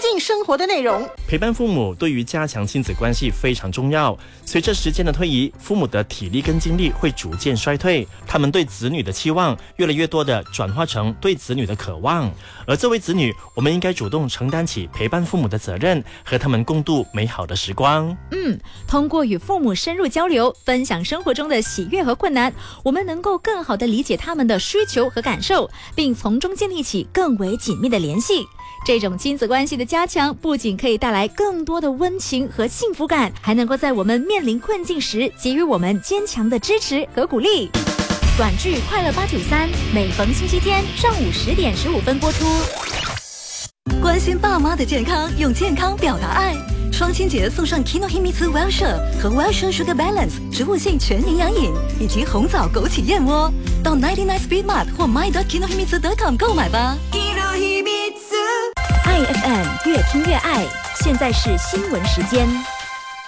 近生活的内容。 陪伴父母对于加强亲子关系非常重要。随着时间的推移，父母的体力跟精力会逐渐衰退，他们对子女的期望越来越多的转化成对子女的渴望。而作为子女，我们应该主动承担起陪伴父母的责任，和他们共度美好的时光。 通过与父母深入交流，分享生活中的喜悦和困难，我们能够更好地理解他们的需求和感受，并从中建立起更为紧密的联系。这种亲子关系的加强，不仅可以带来更多的温情和幸福感，还能够在我们面临困境时给予我们坚强的支持和鼓励。短剧《快乐893》每逢星期天上午10点15分播出。 关心爸妈的健康，用健康表达爱。双亲节送上 Kinohimitsu Wellshire 和 Wellshire Sugar Balance 植物性全营养饮，以及红枣枸杞燕窝。到99 Speedmart 或 my.kinohimitsu.com 购买吧。 爱 FM 越听越爱，现在是新闻时间。